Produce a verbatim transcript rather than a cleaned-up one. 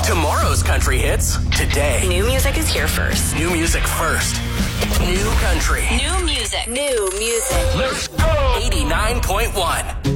Tomorrow's country hits today. New music is here first. New music first. New country. New music. New music. Let's go. eighty-nine point one.